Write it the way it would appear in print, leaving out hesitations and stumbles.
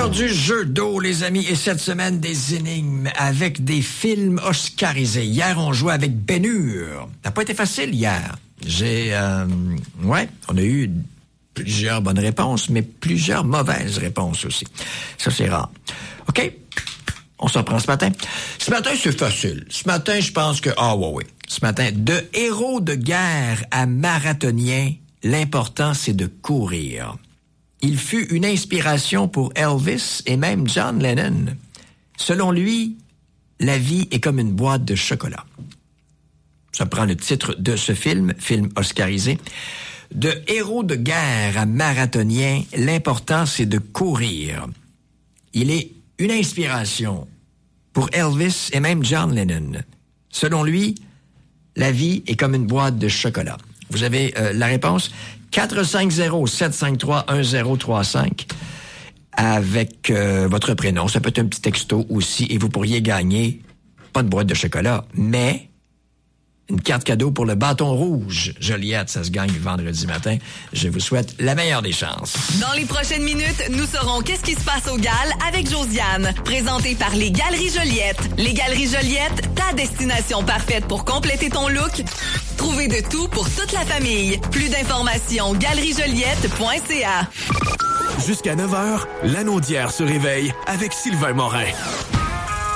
l'heure du jeu d'eau, les amis, et cette semaine, des énigmes avec des films oscarisés. Hier, on jouait avec Ben Hur. Ça n'a pas été facile hier. On a eu plusieurs bonnes réponses, mais plusieurs mauvaises réponses aussi. Ça, c'est rare. OK? On s'en prend ce matin. Ce matin, c'est facile. Ce matin, je pense que... Ce matin, de héros de guerre à marathonien, l'important, c'est de courir. Il fut une inspiration pour Elvis et même John Lennon. Selon lui, la vie est comme une boîte de chocolat. Ça prend le titre de ce film oscarisé. De héros de guerre à marathonien, l'important, c'est de courir. Il est une inspiration pour Elvis et même John Lennon. Selon lui, la vie est comme une boîte de chocolat. Vous avez la réponse 450-753-1035 avec votre prénom. Ça peut être un petit texto aussi et vous pourriez gagner, pas de boîte de chocolat, mais une carte cadeau pour le bâton rouge. Joliette, ça se gagne vendredi matin. Je vous souhaite la meilleure des chances. Dans les prochaines minutes, nous saurons qu'est-ce qui se passe au Galles avec Josiane. Présenté par les Galeries Joliette. Les Galeries Joliette, ta destination parfaite pour compléter ton look. Trouvez de tout pour toute la famille. Plus d'informations, galeriejoliette.ca. Jusqu'à 9h, l'Anaudière se réveille avec Sylvain Morin.